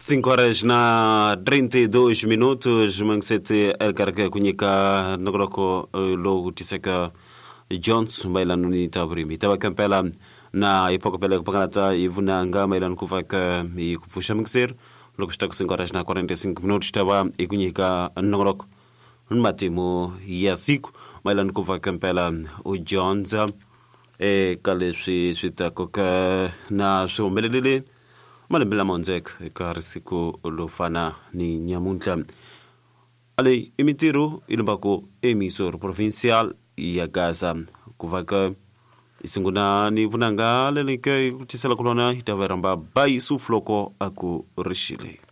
5 horas na 32 minutos mangsete elkarga kunyika nogroko lo tiseka Jones mailan ni tabrimi tawakampela na ipokapela kupangalata ivunanga mailan kuvaka ikupusha mixer lokista ku 5 horas na 45 minutos tawa ikunyika nogroko nmatimo ya siku mailan kuvaka mpela o Jones kaleswi switakoka na swomelelele malembela monzek karisiku lofana ni nyamunta ale imitiro ilmbako emisor provincial ya Gaza kuvaka isinguna ni punanga lelike kutisala kulona itaveramba bai sufloko aku rishile